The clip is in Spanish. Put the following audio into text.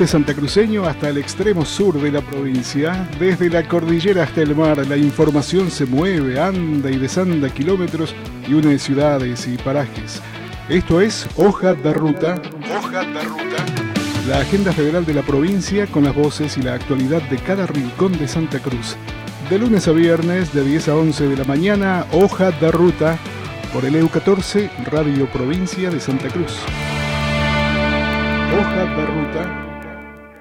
norte santacruceño hasta el extremo sur de la provincia, desde la cordillera hasta el mar, la información se mueve, anda y desanda kilómetros y une ciudades y parajes. Esto es Hoja de Ruta. Hoja de Ruta. La agenda federal de la provincia con las voces y la actualidad de cada rincón de Santa Cruz. De lunes a viernes, de 10 a 11 de la mañana, Hoja de Ruta, por el EU14, Radio Provincia de Santa Cruz. Hoja de Ruta.